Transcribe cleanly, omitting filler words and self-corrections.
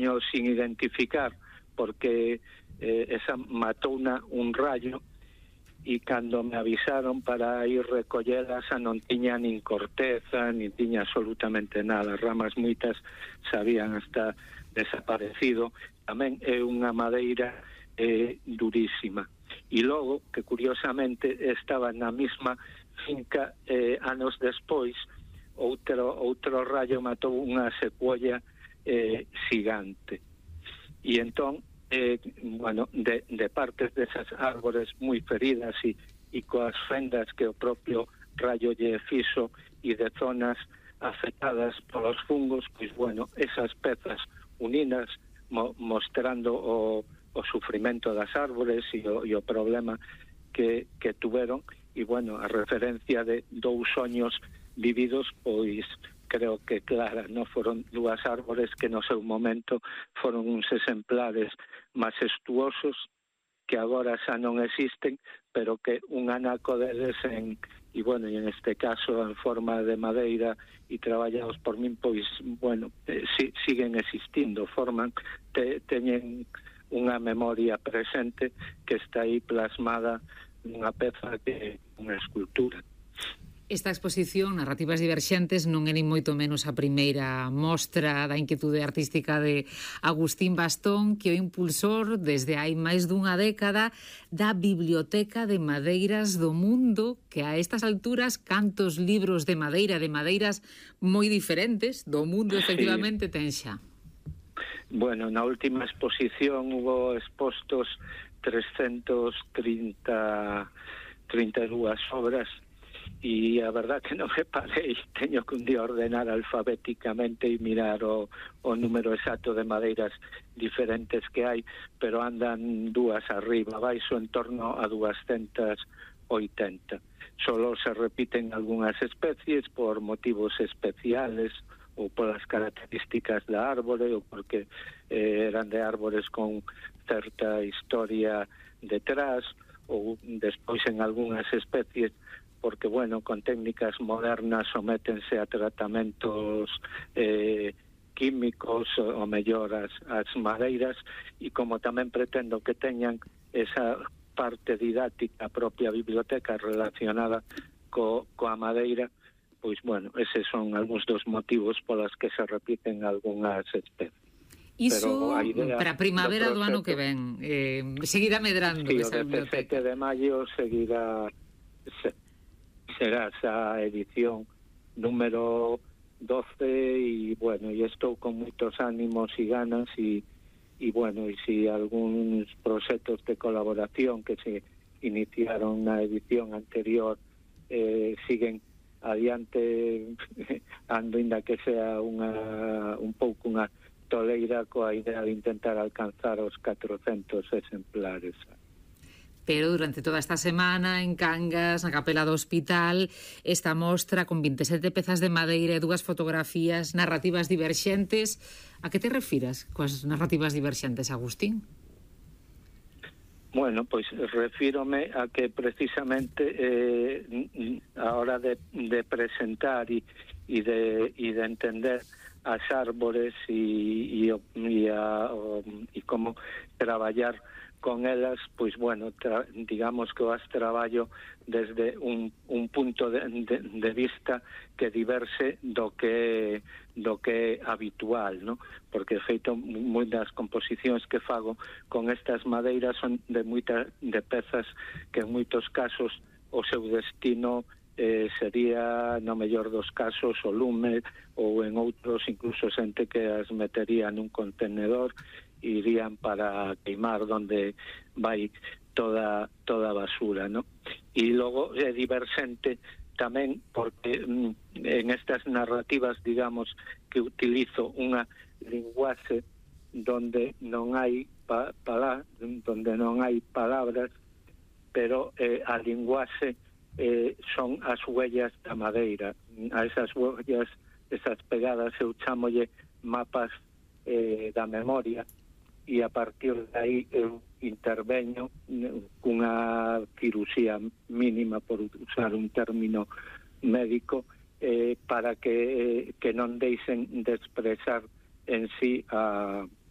teño sin identificar, porque esa matouna un rayo, e cando me avisaron para ir recollelas non tiña nin corteza, nin tiña absolutamente nada, ramas moitas se habían hasta desaparecido. Tamén é unha madeira durísima. E logo, que curiosamente estaba na mesma finca anos despois, outro rayo matou unha secuolla xigante. E entón, bueno, de partes desas árbores moi feridas e coas fendas que o propio rayo lle fixo e de zonas afectadas polos fungos, pois bueno, esas pezas unidas mostrando o sufrimento das árbores e o problema que tuveron, e bueno, a referencia de 2 soños vividos, pois creo que clara, non foron 2 árbores que no seu momento foron uns exemplares majestuosos que agora xa non existen, pero que un anaco deles en este caso en forma de madeira e traballados por min, pois, bueno, siguen existindo, teñen unha memoria presente que está aí plasmada nunha peza que é unha escultura. Esta exposición, Narrativas Diverxentes, non é nin moito menos a primeira mostra da inquietude artística de Agustín Bastón, que é o impulsor desde hai máis dunha década da Biblioteca de Madeiras do Mundo, que a estas alturas cantos libros de madeiras moi diferentes do mundo efectivamente ten xa. Bueno, na última exposición hubo expostos 332 obras, e a verdad que non me parei, teño que un día ordenar alfabéticamente e mirar o número exacto de madeiras diferentes que hai, pero andan 2 arriba, baixo en torno a 280. Solo se repiten algunhas especies por motivos especiales ou polas características da árbore ou porque eran de árbores con certa historia detrás, ou despois en algunhas especies porque, bueno, con técnicas modernas sométense a tratamentos químicos ou mellor as madeiras, e como tamén pretendo que teñan esa parte didáctica a propia biblioteca relacionada coa madeira, pois, bueno, eses son algúns dos motivos polas que se repiten algunhas especies. Iso para a primavera do ano que ven seguirá medrando esa biblioteca. O 17 de maio será esa edición número 12 e, bueno, e estou con moitos ánimos e ganas e bueno, e si algúns proxectos de colaboración que se iniciaron na edición anterior siguen adiante, ando inda que sea un pouco unha toleira coa idea de intentar alcanzar os 400 exemplares. Pero durante toda esta semana en Cangas, na Capela do Hospital, esta mostra con 27 pezas de madeira e 2 fotografías, narrativas diverxentes. A que te refiras coas narrativas diverxentes, Agustín? Bueno, pois refírome a que precisamente a hora de presentar e de entender as árbores e como traballar con elas, pois, bueno, digamos que as traballo desde un punto de vista que diverse do que é habitual, ¿no? Porque, de feito, moitas composicións que fago con estas madeiras son de pezas que en moitos casos o seu destino sería, no mellor dos casos, o lume, ou en outros incluso xente que as metería nun contenedor e irían para queimar donde vai toda a basura, ¿no? E logo é diversente tamén porque en estas narrativas, digamos, que utilizo unha linguaxe donde non hai donde non hai palabras, pero a linguaxe son as huellas da madeira. A esas huellas, esas pegadas, eu chamolle mapas da memoria, e a partir de aí eu interveño cunha cirurxía mínima, por usar un término médico, para que non deixen de expresar en sí a